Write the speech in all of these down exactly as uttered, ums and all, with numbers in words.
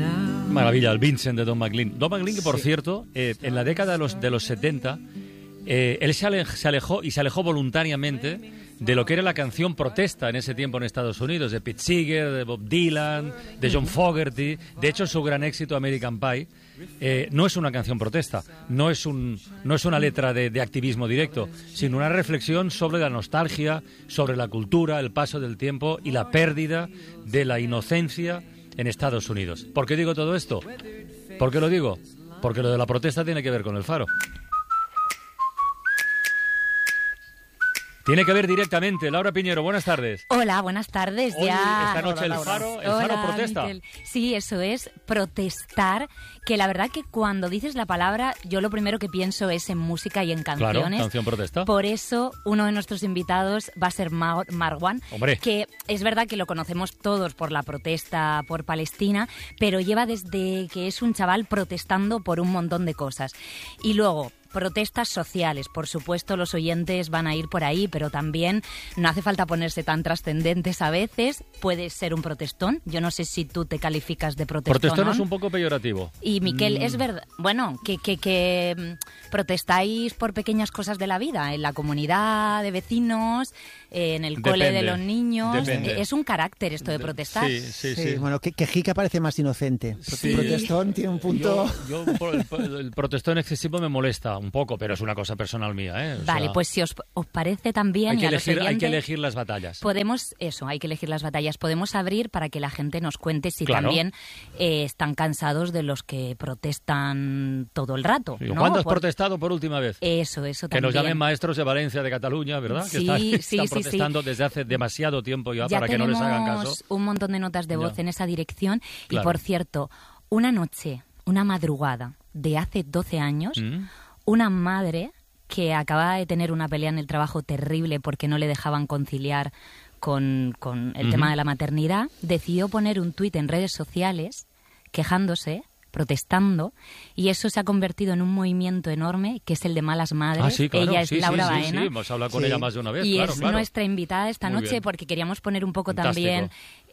Maravilla, el Vincent de Don McLean. Don McLean, que por sí. cierto, eh, en la década de los, de los setenta, eh, él se, ale, se alejó y se alejó voluntariamente de lo que era la canción protesta en ese tiempo en Estados Unidos, de Pete Seeger, de Bob Dylan, de John Fogerty. De hecho, su gran éxito, American Pie, eh, no es una canción protesta, no es, un, no es una letra de, de activismo directo, sino una reflexión sobre la nostalgia, sobre la cultura, el paso del tiempo y la pérdida de la inocencia en Estados Unidos. ¿Por qué digo todo esto? ¿Por qué lo digo? Porque lo de la protesta tiene que ver con el Faro. Tiene que ver directamente. Laura Piñero, buenas tardes. Hola, buenas tardes. Hoy, ya. Esta noche Hola, el Faro, el Hola, Faro protesta. Miquel. Sí, eso es, protestar, que la verdad que cuando dices la palabra, yo lo primero que pienso es en música y en canciones. Claro, canción protesta. Por eso, uno de nuestros invitados va a ser Mar Marwan, Hombre. que es verdad que lo conocemos todos por la protesta por Palestina, pero lleva desde que es un chaval protestando por un montón de cosas. Y luego, protestas sociales, por supuesto los oyentes van a ir por ahí, pero también no hace falta ponerse tan trascendentes a veces, puede ser un protestón, yo no sé si tú te calificas de protestón. Protestón es un poco peyorativo. Y Miquel, mm. es verdad, bueno, que, que, que protestáis por pequeñas cosas de la vida, en la comunidad de vecinos, en el Depende. cole de los niños, Depende. Es un carácter esto de protestar. Sí, sí, sí. sí. Bueno, que, que Jica parece más inocente. Sí. Protestón tiene un punto... Yo, yo el, el protestón excesivo me molesta un poco, pero es una cosa personal mía, ¿eh? O Vale, sea, pues si os, os parece también... hay que, y a los elegir, hay que oyentes, elegir las batallas. Podemos, eso, hay que elegir las batallas. Podemos abrir para que la gente nos cuente si Claro. también eh, están cansados de los que protestan todo el rato. Digo, ¿no? ¿cuándo has Por- protestado por última vez? Eso, eso Que también. nos llamen maestros de Valencia, de Cataluña, ¿verdad? Sí, que están, sí, están sí, protestando sí. desde hace demasiado tiempo ya, Ya para que no les hagan tenemos caso. un montón de notas de voz Ya. en esa dirección. Claro. Y por cierto, una noche, una madrugada de hace doce años, ¿Mm? una madre que acababa de tener una pelea en el trabajo terrible porque no le dejaban conciliar con, con el Ujú. tema de la maternidad, decidió poner un tuit en redes sociales quejándose, protestando, y eso se ha convertido en un movimiento enorme que es el de Malas Madres. Ah, sí, claro. Ella es sí, Laura sí, sí, Baena. sí, hemos hablado con Sí. ella más de una vez. Y claro, es claro. nuestra invitada esta Muy noche bien. porque queríamos poner un poco Fantástico. también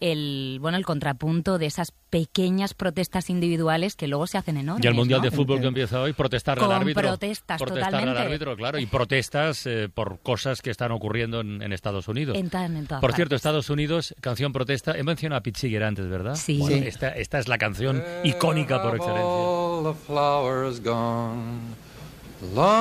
el bueno el contrapunto de esas pequeñas protestas individuales que luego se hacen enormes. Y el Mundial ¿no? de Fútbol que empieza hoy, protestar Con al árbitro. protestas, protestar totalmente. al árbitro, claro, y protestas eh, por cosas que están ocurriendo en, en Estados Unidos. En, ta- en todas Por cierto, partes. Estados Unidos, canción protesta. He mencionado a Pete Seeger antes, ¿verdad? Sí. Bueno, Sí. Esta, esta es la canción icónica por excelencia. All the flowers gone. Long